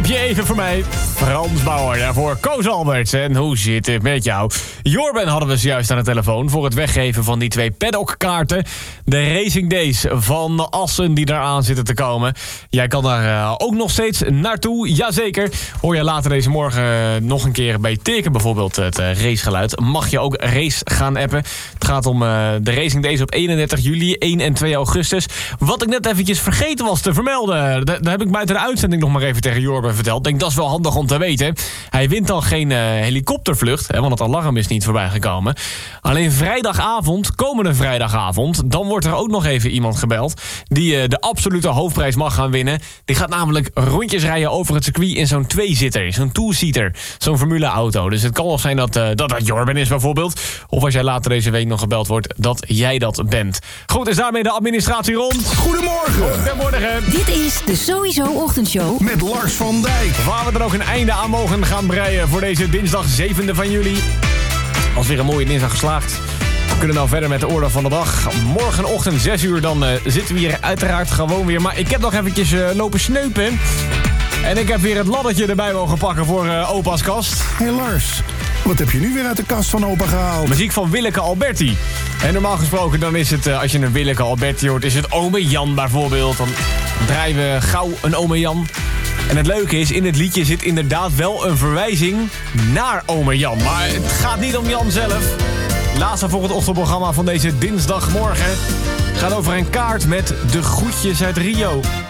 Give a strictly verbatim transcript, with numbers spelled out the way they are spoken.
je even voor mij? Frans Bauer, daarvoor Koos Alberts. En hoe zit het met jou? Jorben hadden we zojuist aan de telefoon voor het weggeven van die twee paddockkaarten. De Racing Days van Assen die eraan zitten te komen. Jij kan daar uh, ook nog steeds naartoe, jazeker. Hoor je later deze morgen uh, nog een keer bij Teken bijvoorbeeld het uh, racegeluid. Mag je ook race gaan appen. Het gaat om uh, de Racing Days op eenendertig juli, één en twee augustus. Wat ik net eventjes vergeten was te vermelden. Daar heb ik buiten de uitzending nog maar even tegen Jorben verteld. Ik denk, dat is wel handig om te weten. Hij wint dan geen uh, helikoptervlucht, hè, want het alarm is niet voorbij gekomen. Alleen vrijdagavond, komende vrijdagavond, dan wordt er ook nog even iemand gebeld die uh, de absolute hoofdprijs mag gaan winnen. Die gaat namelijk rondjes rijden over het circuit in zo'n tweezitter, zo'n two-seater, zo'n formuleauto. Dus het kan wel zijn dat, uh, dat dat Jorben is bijvoorbeeld. Of als jij later deze week nog gebeld wordt, dat jij dat bent. Goed, is daarmee de administratie rond. Goedemorgen. Goedemorgen. Dit is de Sowieso Ochtendshow Met Lars van Dijk. Waar we er ook een einde aan mogen gaan breien voor deze dinsdag zevende van juli. Als weer een mooie dinsdag geslaagd. We kunnen nou verder met de orde van de dag. Morgenochtend zes uur, dan uh, zitten we hier uiteraard gewoon weer. Maar ik heb nog eventjes uh, lopen sneupen. En ik heb weer het laddertje erbij mogen pakken voor uh, opa's kast. Hé hey Lars, wat heb je nu weer uit de kast van opa gehaald? Muziek van Willeke Alberti. En normaal gesproken dan is het, uh, als je een Willeke Alberti hoort, is het Ome Jan bijvoorbeeld. Dan draaien we gauw een Ome Jan. En het leuke is, in het liedje zit inderdaad wel een verwijzing naar Ome Jan. Maar het gaat niet om Jan zelf. Laatste voor het ochtendprogramma van deze dinsdagmorgen gaat over een kaart met de groetjes uit Rio.